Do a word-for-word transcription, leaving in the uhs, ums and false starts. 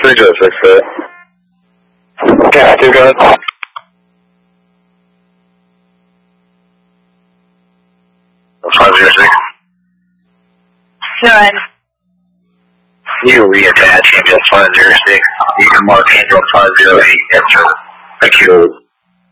three zero six, sir. Yeah, two guys. five zero six. None. You reattach Angel five zero six. You can mark Angel five zero eight after the kill.